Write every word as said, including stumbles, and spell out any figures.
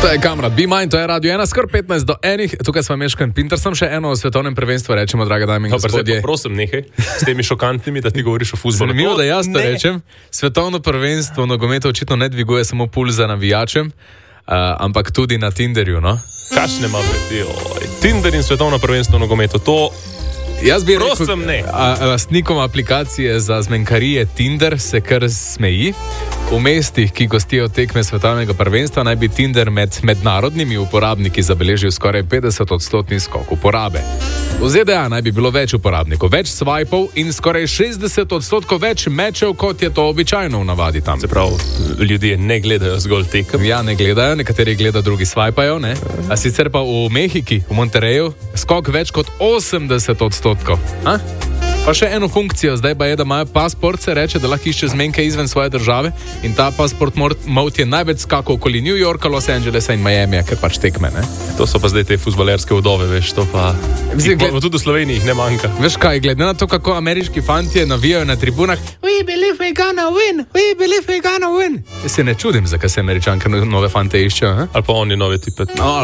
To je Kamrat, Be Mine, to je Radio ena, skoro petnajst do enih, tukaj smo Meško in Pinter, sem še eno o svetovnem prvenstvu, rečemo, draga dame in gospodje. No, prosim, nehaj s temi šokantnimi, da ti govoriš o fuzbolu. Zanimivo, da jaz to ne. rečem, svetovno prvenstvo nogometu očitno ne dviguje samo pulza navijačem, uh, ampak tudi na Tinderju, no? Kašne ima biti, oj, Tinder in svetovno prvenstvo nogometu, to... Jaz bi prosim, rekel, ne. A, lastnikom aplikacije za zmenkarije Tinder se kar smeji. V mestih, ki gostijo tekme svetovnega prvenstva, naj bi Tinder med mednarodnimi uporabniki zabeležil skoraj petdeset odstotni skok uporabe. V Z D A naj bi bilo več uporabnikov, več swipov in skoraj šestdeset odstotkov več mečev, kot je to običajno v navadi tam. Se pravi, ljudje ne gledajo zgolj tekem. Ja, ne gledajo, nekateri gledajo, drugi swipajo, ne? A sicer pa v Mehiki, v Monterreju, skok več kot osemdeset odstotkov. A? Pa še eno funkcijo, zdaj pa je, da imajo pasport, se reče, da lahko išče zmenke izven svoje države in ta pasport mode je največ skakal okoli New Yorka, Los Angelesa in Miamija, ker pač tekme, ne? To so pa zdaj te fuzbalerske vdove, veš, to pa... Mislim, gled... Tudi v Sloveniji jih ne manjka. Veš kaj, glede na to, kako ameriški fantje navijajo na tribunah, we believe we gonna win, we believe we gonna win. Jaz se ne čudim, zakaj se američanke nove fante iščejo, he? Ali pa oni nove tipe. No,